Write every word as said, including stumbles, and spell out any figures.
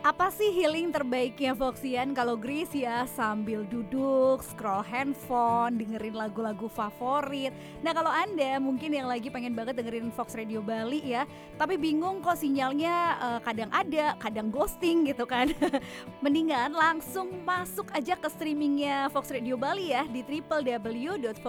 Apa sih healing terbaiknya Voxian kalau Grace ya sambil duduk, scroll handphone, dengerin lagu-lagu favorit. Nah kalau Anda mungkin yang lagi pengen banget dengerin Vox Radio Bali ya, tapi bingung kok sinyalnya eh, kadang ada, kadang ghosting gitu kan. Mendingan langsung masuk aja ke streamingnya Vox Radio Bali ya di w w w titik vox